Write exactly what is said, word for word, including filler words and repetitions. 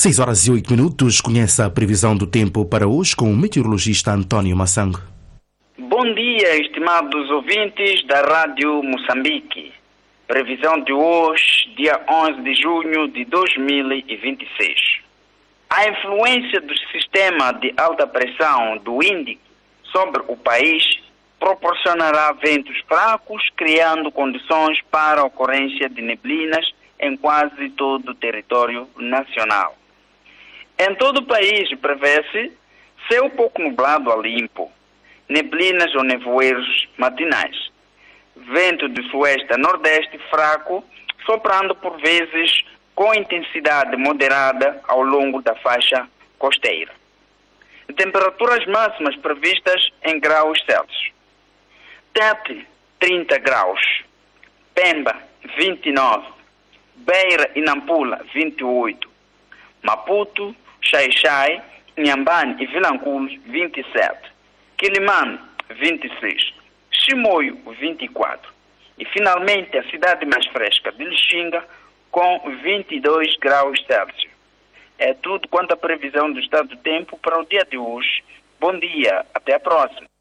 seis horas e oito minutos. Conhece a previsão do tempo para hoje com o meteorologista António Massango. Bom dia, estimados ouvintes da Rádio Moçambique. Previsão de hoje, dia onze de junho de dois mil e vinte e seis. A influência do sistema de alta pressão do Índico sobre o país proporcionará ventos fracos, criando condições para a ocorrência de neblinas em quase todo o território nacional. Em todo o país prevê-se céu pouco nublado a limpo, neblinas ou nevoeiros matinais. Vento de sueste a nordeste fraco, soprando por vezes com intensidade moderada ao longo da faixa costeira. Temperaturas máximas previstas em graus Celsius. Tete, trinta graus. Pemba, vinte e nove. Beira e Nampula, vinte e oito. Maputo, Xai-Xai, Inhambane e Vilanculos, vinte e sete. Quilimane, vinte e seis. Chimoio, vinte e quatro. E finalmente a cidade mais fresca de Lixinga, com vinte e dois graus Celsius. É tudo quanto à previsão do estado do tempo para o dia de hoje. Bom dia, até a próxima.